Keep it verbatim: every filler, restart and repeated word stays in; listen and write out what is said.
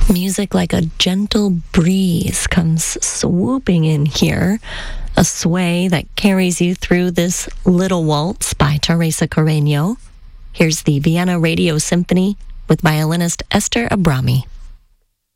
Music like a gentle breeze comes swooping in here, a sway that carries you through this little waltz by Teresa Carreño. Here's the Vienna Radio Symphony with violinist Esther Abrami.